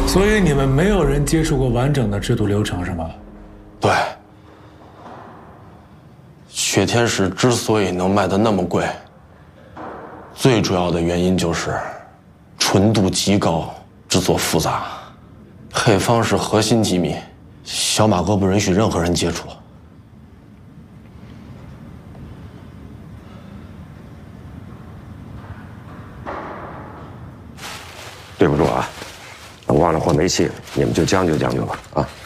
所以你们没有人接触过完整的制度流程是吗？ 对。雪天使之所以能卖得那么贵，最主要的原因就是纯度极高，制作复杂，配方是核心机密，小马哥不允许任何人接触。 对不住啊，我忘了换煤气，你们就将就将就吧啊。